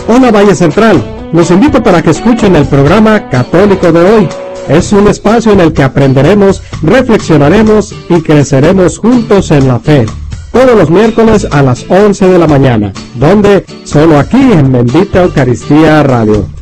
Hola Valle Central, los invito para que escuchen el programa Católico de Hoy. Es un espacio en el que aprenderemos, reflexionaremos y creceremos juntos en la fe. Todos los miércoles a las 11 de la mañana, donde solo aquí en Bendita Eucaristía Radio.